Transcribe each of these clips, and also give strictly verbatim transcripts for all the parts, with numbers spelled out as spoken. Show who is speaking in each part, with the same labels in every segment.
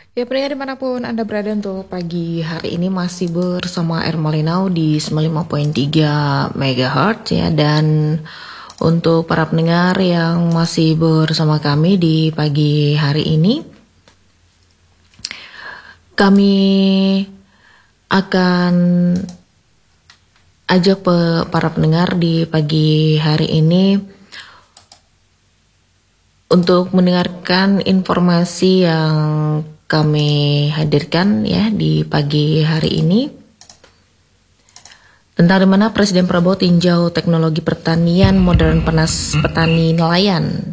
Speaker 1: Ya, pendengar dimanapun Anda berada untuk pagi hari ini masih bersama Ermalinau di sembilan puluh lima koma tiga megahertz ya. Dan untuk para pendengar yang masih bersama kami di pagi hari ini, kami akan ajak pe- para pendengar di pagi hari ini untuk mendengarkan informasi yang kami hadirkan ya di pagi hari ini tentang dimana Presiden Prabowo tinjau teknologi pertanian modern penas petani nelayan.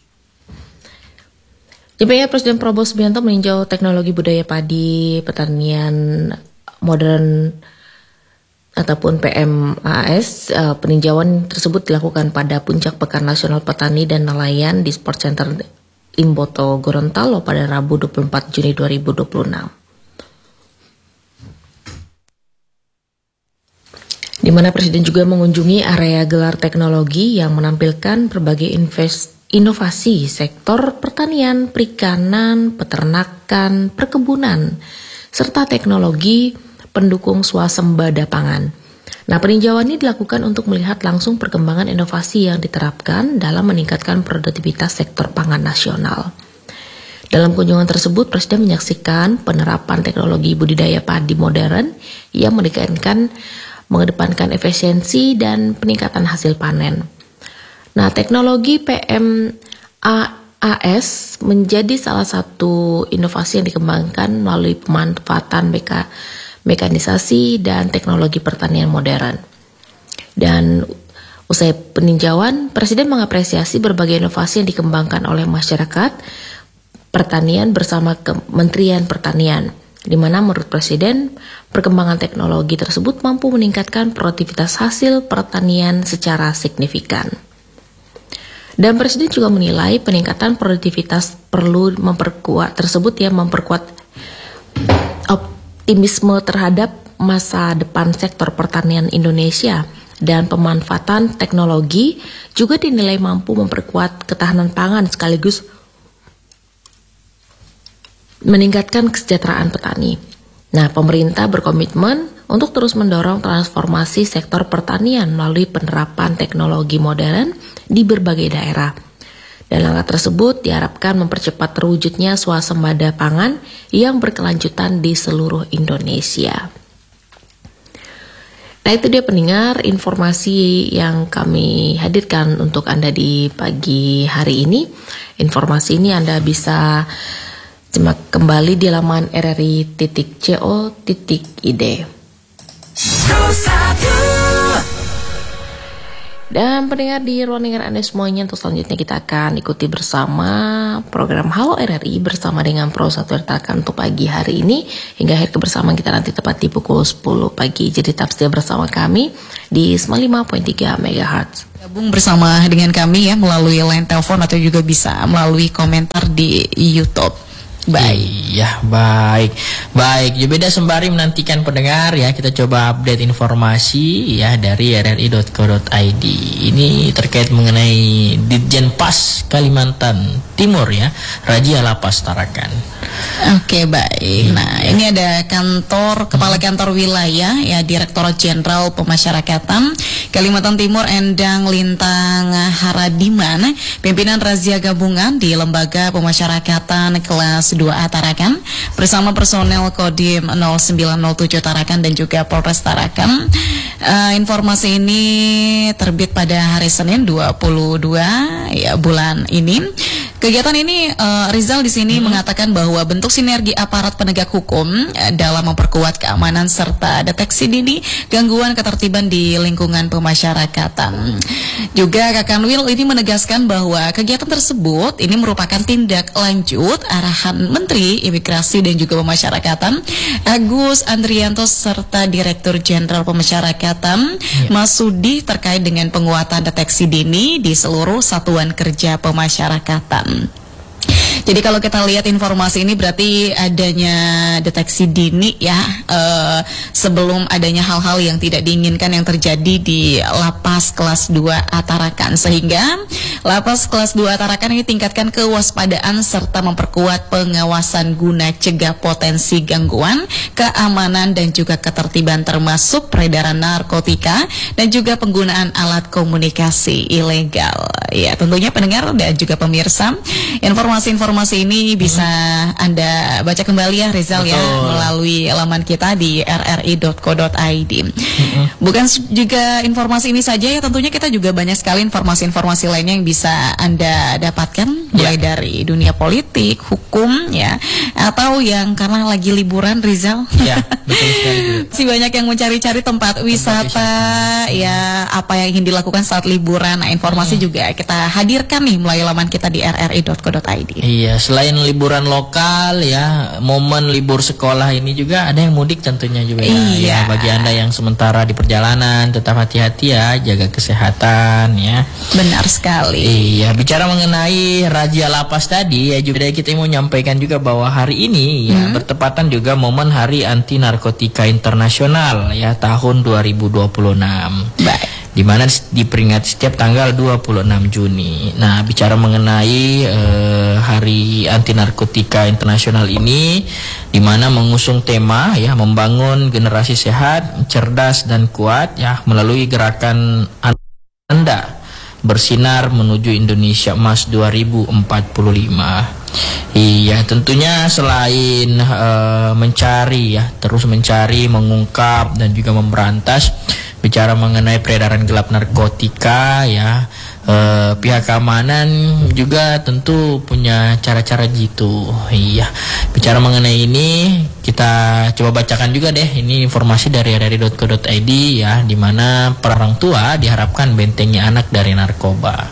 Speaker 1: Jadi Presiden Prabowo Subianto meninjau teknologi budaya padi pertanian modern ataupun P M A S. Uh, peninjauan tersebut dilakukan pada puncak Pekan Nasional Petani dan Nelayan di Sport Center Limboto, Gorontalo pada Rabu dua puluh empat Juni dua ribu dua puluh enam. Di mana Presiden juga mengunjungi area gelar teknologi yang menampilkan berbagai invest, inovasi sektor pertanian, perikanan, peternakan, perkebunan, serta teknologi pendukung swasembada pangan. Nah, peninjauan ini dilakukan untuk melihat langsung perkembangan inovasi yang diterapkan dalam meningkatkan produktivitas sektor pangan nasional. Dalam kunjungan tersebut, Presiden menyaksikan penerapan teknologi budidaya padi modern yang meningkatkan, mengedepankan efisiensi dan peningkatan hasil panen. Nah, teknologi P M A S menjadi salah satu inovasi yang dikembangkan melalui pemanfaatan B K mekanisasi dan teknologi pertanian modern. Dan usai peninjauan, Presiden mengapresiasi berbagai inovasi yang dikembangkan oleh masyarakat pertanian bersama Kementerian Pertanian, di mana menurut Presiden, perkembangan teknologi tersebut mampu meningkatkan produktivitas hasil pertanian secara signifikan. Dan Presiden juga menilai peningkatan produktivitas perlu memperkuat tersebut ya memperkuat optimisme terhadap masa depan sektor pertanian Indonesia, dan pemanfaatan teknologi juga dinilai mampu memperkuat ketahanan pangan sekaligus meningkatkan kesejahteraan petani. Nah, pemerintah berkomitmen untuk terus mendorong transformasi sektor pertanian melalui penerapan teknologi modern di berbagai daerah. Dan langkah tersebut diharapkan mempercepat terwujudnya swasembada pangan yang berkelanjutan di seluruh Indonesia. Nah, itu dia pendengar informasi yang kami hadirkan untuk Anda di pagi hari ini. Informasi ini Anda bisa simak kembali di laman r r i titik co titik i d. Dan pendengar di ruang dengar Anda semuanya, untuk selanjutnya kita akan ikuti bersama program Halo R R I bersama dengan Pro satu Ertakan untuk pagi hari ini hingga akhir kebersamaan kita nanti tepat di pukul sepuluh pagi. Jadi tetap setia bersama kami di sembilan puluh lima koma tiga megahertz.
Speaker 2: Gabung bersama dengan kami ya melalui line telepon atau juga bisa melalui komentar di YouTube.
Speaker 3: Baik. Iya, baik. Baik, Jebeda sembari menantikan pendengar ya, kita coba update informasi ya dari r r i dot co dot i d. Ini terkait mengenai Ditjen Pas Kalimantan Timur ya, Razia Lapas Tarakan.
Speaker 2: Oke, baik. Nah, ini ada kantor Kepala Kantor Wilayah ya Direktorat Jenderal Pemasyarakatan Kalimantan Timur Endang Lintang Haradiman, pimpinan razia gabungan di Lembaga Pemasyarakatan kelas dua A Tarakan bersama personel Kodim nol sembilan nol tujuh Tarakan dan juga Polres Tarakan. Uh, informasi ini terbit pada hari Senin dua puluh dua ya bulan ini. Kegiatan ini uh, Rizal di sini hmm. mengatakan bahwa bentuk sinergi aparat penegak hukum uh, dalam memperkuat keamanan serta deteksi dini gangguan ketertiban di lingkungan pemasyarakatan. Juga Kakanwil ini menegaskan bahwa kegiatan tersebut ini merupakan tindak lanjut arahan Menteri Imigrasi dan juga Pemasyarakatan Agus Andrianto serta Direktur Jenderal Pemasyarakatan ya. Masudi terkait dengan penguatan deteksi dini di seluruh satuan kerja pemasyarakatan. Jadi kalau kita lihat informasi ini berarti adanya deteksi dini ya, uh, sebelum adanya hal-hal yang tidak diinginkan yang terjadi di Lapas Kelas dua Tarakan, sehingga Lapas Kelas dua Tarakan ini tingkatkan kewaspadaan serta memperkuat pengawasan guna cegah potensi gangguan keamanan dan juga ketertiban, termasuk peredaran narkotika dan juga penggunaan alat komunikasi ilegal. Ya, tentunya pendengar dan juga pemirsa, informasi-informasi ini bisa Anda baca kembali ya Rizal. Betul. Ya, melalui laman kita di r r i dot co dot i d. Mm-hmm. Bukan juga informasi ini saja ya, tentunya kita juga banyak sekali informasi-informasi lainnya yang bisa Anda dapatkan, mulai yeah. dari dunia politik, hukum ya, atau yang karena lagi liburan Rizal. Ya, betul sekali. Si banyak yang mencari-cari tempat, tempat wisata, wisata ya, apa yang ingin dilakukan saat liburan. Nah, informasi hmm. juga kita hadirkan nih melalui laman kita di r r i dot co dot i d. Iya, selain liburan lokal ya, momen libur sekolah ini juga ada yang mudik tentunya juga ya. Iya. Ya, bagi Anda yang sementara di perjalanan tetap hati-hati ya, jaga kesehatan ya. Benar sekali. Iya, bicara mengenai razia lapas tadi ya, juga kita mau nyampaikan juga bahwa hari ini ya hmm. bertepatan juga momen Hari Anti Narkotika Internasional ya tahun dua ribu dua puluh enam. Baik. Di mana diperingati setiap tanggal dua puluh enam Juni. Nah, bicara mengenai uh, Hari Anti Narkotika Internasional ini, di mana mengusung tema ya membangun generasi sehat, cerdas dan kuat ya melalui gerakan Anda bersinar menuju Indonesia Emas dua ribu empat puluh lima. Iya, tentunya selain uh, mencari ya, terus mencari, mengungkap dan juga memberantas bicara mengenai peredaran gelap narkotika ya, eh, pihak keamanan juga tentu punya cara-cara gitu. Iya, bicara mengenai ini kita coba bacakan juga deh ini informasi dari r r i dot co dot i d ya, di mana para orang tua diharapkan bentengi anak dari narkoba.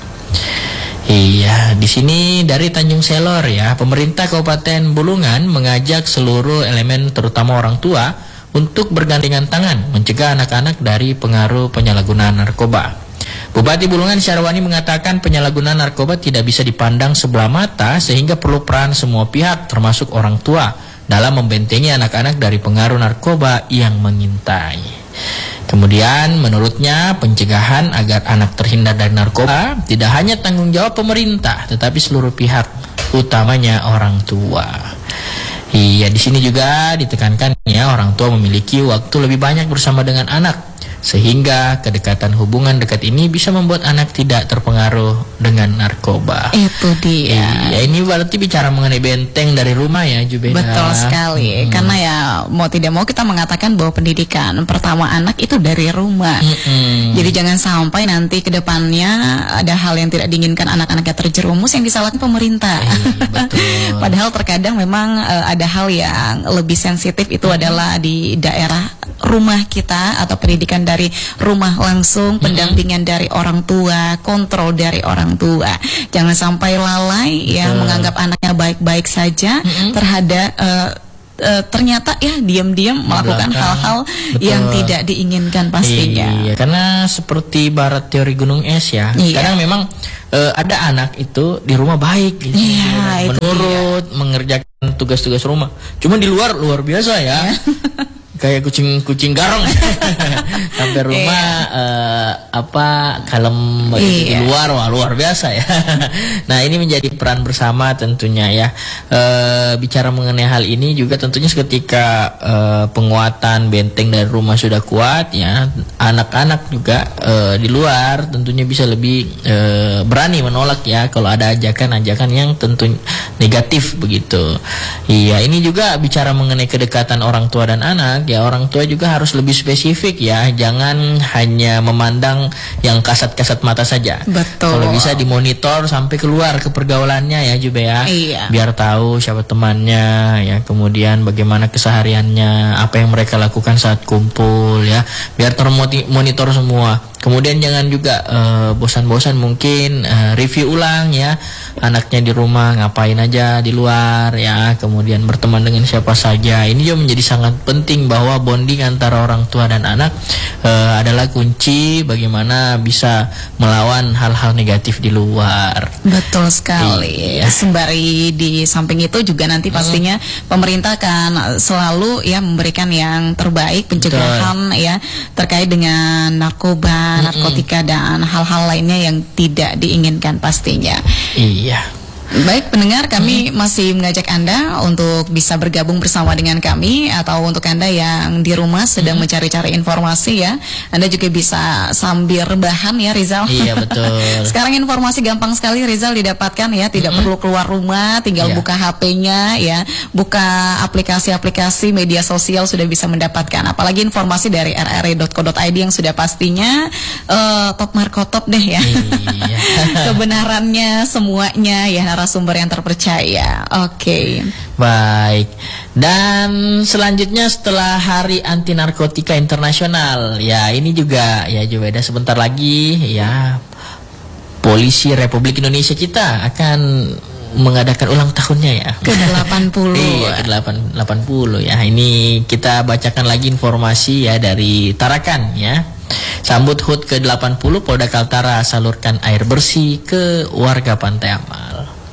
Speaker 2: Iya, di sini dari Tanjung Selor ya, pemerintah Kabupaten Bulungan mengajak seluruh elemen terutama orang tua untuk bergandengan tangan mencegah anak-anak dari pengaruh penyalahgunaan narkoba. Bupati Bulungan Syarwani mengatakan penyalahgunaan narkoba tidak bisa dipandang sebelah mata sehingga perlu peran semua pihak termasuk orang tua dalam membentengi anak-anak dari pengaruh narkoba yang mengintai. Kemudian menurutnya pencegahan agar anak terhindar dari narkoba tidak hanya tanggung jawab pemerintah tetapi seluruh pihak, utamanya orang tua. Iya, di sini juga ditekankan ya orang tua memiliki waktu lebih banyak bersama dengan anak sehingga kedekatan hubungan dekat ini bisa membuat anak tidak terpengaruh dengan narkoba. Itu dia. Iya, ini berarti bicara mengenai benteng dari rumah ya, Jubeda. Betul sekali. Hmm. Karena ya mau tidak mau kita mengatakan bahwa pendidikan pertama anak itu dari rumah. Hmm. Jadi jangan sampai nanti ke depannya ada hal yang tidak diinginkan anak-anaknya terjerumus yang disalahkan pemerintah. Iya, betul. Padahal terkadang memang uh, ada hal yang lebih sensitif itu hmm. adalah di daerah rumah kita atau pendidikan dari rumah langsung, pendampingan mm-hmm. dari orang tua, kontrol dari orang tua. Jangan sampai lalai ya, uh. menganggap anaknya baik-baik saja mm-hmm. terhadap uh, uh, ternyata ya diam-diam melakukan hal-hal betul. Yang tidak diinginkan pastinya. Iya, karena seperti barat teori gunung es ya. Iya. Kadang memang uh, ada anak itu di rumah baik gitu. Iya, menurut, mengerjakan tugas-tugas rumah. Cuma di luar luar biasa ya. Iya. Kayak kucing-kucing garong sampai rumah yeah. uh, apa kalem yeah. di luar, wah luar biasa ya. Nah, ini menjadi peran bersama tentunya ya. Uh, bicara mengenai hal ini juga tentunya ketika uh, penguatan benteng dari rumah sudah kuat ya, anak-anak juga uh, di luar tentunya bisa lebih uh, berani menolak ya kalau ada ajakan-ajakan yang tentu negatif begitu. Iya, ini juga bicara mengenai kedekatan orang tua dan anak. Ya, orang tua juga harus lebih spesifik ya, jangan hanya memandang yang kasat-kasat mata saja. Betul. Kalau bisa dimonitor sampai keluar ke pergaulannya ya juga ya. Iya. Biar tahu siapa temannya ya, kemudian bagaimana kesehariannya, apa yang mereka lakukan saat kumpul ya, biar termonitor semua. Kemudian jangan juga uh, bosan-bosan mungkin uh, review ulang ya
Speaker 3: anaknya di rumah ngapain aja di luar ya, kemudian berteman dengan siapa saja. Ini juga menjadi sangat penting bahwa bonding antara orang tua dan anak uh, adalah kunci bagaimana bisa melawan hal-hal negatif di luar.
Speaker 2: Betul sekali.
Speaker 3: Iya.
Speaker 2: Sembari di samping itu juga nanti pastinya hmm. pemerintah akan selalu ya memberikan yang terbaik pencegahan Betul. ya terkait dengan narkoba, hmm. narkotika dan hal-hal lainnya yang tidak diinginkan pastinya.
Speaker 3: Iya.
Speaker 2: Baik pendengar, kami hmm. masih mengajak Anda untuk bisa bergabung bersama dengan kami, atau untuk Anda yang di rumah sedang hmm. mencari-cari informasi ya, Anda juga bisa sambil rebahan ya Rizal.
Speaker 3: Iya betul.
Speaker 2: Sekarang informasi gampang sekali Rizal didapatkan ya, tidak hmm. perlu keluar rumah, tinggal yeah. buka H P-nya ya, buka aplikasi-aplikasi media sosial sudah bisa mendapatkan. Apalagi informasi dari r r i dot co dot i d yang sudah pastinya uh, top markotop deh ya. Iya. Kebenarannya semuanya ya, narasumber yang terpercaya. Oke. Okay.
Speaker 3: Baik. Dan selanjutnya setelah Hari Anti Narkotika Internasional, ya ini juga ya Jubeda sebentar lagi ya Polisi Republik Indonesia kita akan mengadakan ulang tahunnya ya.
Speaker 2: ke delapan puluh.
Speaker 3: Iya, ke delapan puluh ya. Ini kita bacakan lagi informasi ya dari Tarakan ya. Sambut H U T ke delapan puluh, Polda Kaltara salurkan air bersih ke warga Pantai Amal.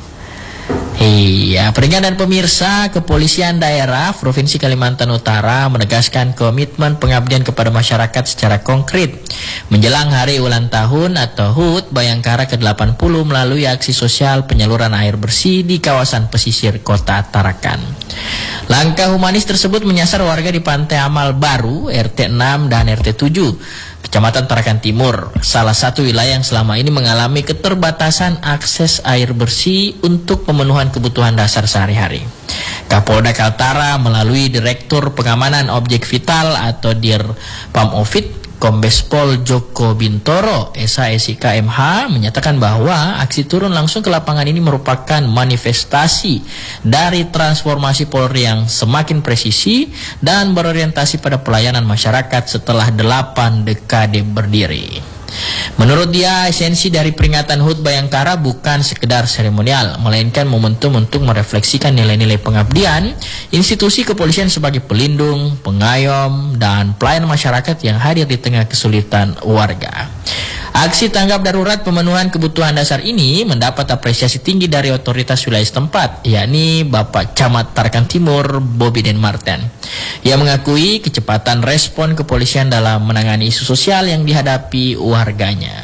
Speaker 3: Iya, peringatan pemirsa, Kepolisian Daerah Provinsi Kalimantan Utara menegaskan komitmen pengabdian kepada masyarakat secara konkret menjelang hari ulang tahun atau H U T Bayangkara ke delapan puluh melalui aksi sosial penyaluran air bersih di kawasan pesisir Kota Tarakan. Langkah humanis tersebut menyasar warga di Pantai Amal Baru, R T enam dan R T tujuh, Kecamatan Tarakan Timur, salah satu wilayah yang selama ini mengalami keterbatasan akses air bersih untuk pemenuhan kebutuhan dasar sehari-hari. Kapolda Kaltara melalui Direktur Pengamanan Objek Vital atau Dirpamofit, Kombes Pol Joko Bintoro, S H S I K M H, menyatakan bahwa aksi turun langsung ke lapangan ini merupakan manifestasi dari transformasi Polri yang semakin presisi dan berorientasi pada pelayanan masyarakat setelah delapan dekade berdiri. Menurut dia, esensi dari peringatan H U T Bayangkara bukan sekedar seremonial, melainkan momentum untuk merefleksikan nilai-nilai pengabdian institusi kepolisian sebagai pelindung, pengayom, dan pelayan masyarakat yang hadir di tengah kesulitan warga. Aksi tanggap darurat pemenuhan kebutuhan dasar ini mendapat apresiasi tinggi dari otoritas wilayah setempat, yakni Bapak Camat Tarakan Timur, Bobi Den Marten. Ia mengakui kecepatan respon kepolisian dalam menangani isu sosial yang dihadapi warganya.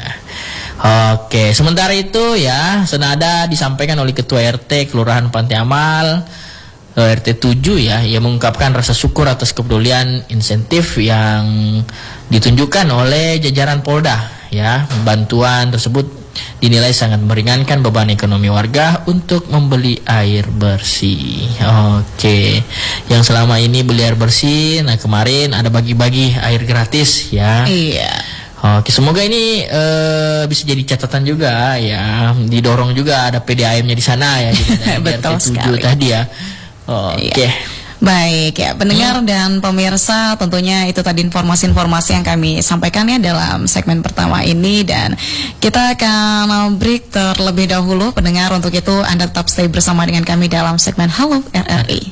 Speaker 3: Oke, sementara itu ya, senada disampaikan oleh Ketua R T Kelurahan Pantai Amal, R T tujuh ya, ia mengungkapkan rasa syukur atas kepedulian insentif yang ditunjukkan oleh jajaran Polda. Ya, bantuan tersebut dinilai sangat meringankan beban ekonomi warga untuk membeli air bersih. Oke, yang selama ini beli air bersih, nah kemarin ada bagi-bagi air gratis ya.
Speaker 2: Iya.
Speaker 3: Oke, semoga ini uh, bisa jadi catatan juga ya. Didorong juga ada P D A M-nya di sana ya.
Speaker 2: Betul sekali.
Speaker 3: Tadi ya. Oke.
Speaker 2: Iya. Baik ya pendengar hmm. dan pemirsa, tentunya itu tadi informasi-informasi yang kami sampaikan ya dalam segmen pertama ini, dan kita akan break terlebih dahulu pendengar. Untuk itu Anda tetap stay bersama dengan kami dalam segmen Halo R R I.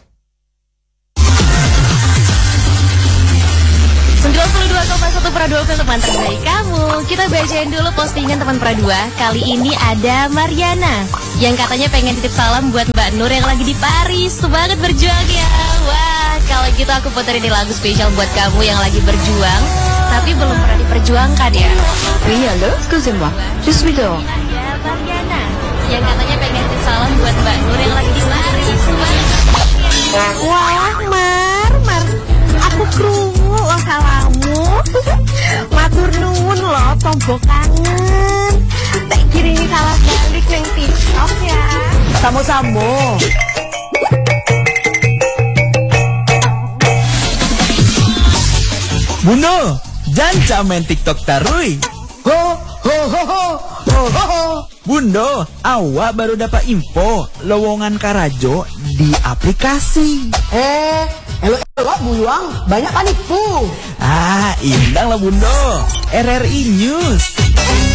Speaker 4: sembilan puluh dua koma satu Pradua untuk teman terbaik kamu. Kita bacain dulu postingan teman Pradua. Kali ini ada Mariana yang katanya pengen titip salam buat Mbak Nur yang lagi di Paris. Semangat berjuang ya. Wah, kalau gitu aku puterin lagu spesial buat kamu yang lagi berjuang tapi belum pernah diperjuangkan ya.
Speaker 5: Oui, allô, excusez-moi. Je suis dehors.
Speaker 4: Ada Mariana yang katanya pengen titip salam buat Mbak Nur yang lagi di Paris. Semangat.
Speaker 6: Wah, Mar, Mar, aku krungu lo salamu. Matur nuwun lo, tombol kangen. Tak kirimi salah balik neng TikTok ya.
Speaker 5: Samo-samo.
Speaker 7: Buno, jangan main TikTok tarui. Ho, ho, ho, ho, ho, ho, ho. Bundo, awak baru dapat info lowongan Karajo di aplikasi.
Speaker 5: Eh, elo-elo buyuang, banyak panipu.
Speaker 7: Ah, indang lah Bundo. R R I News.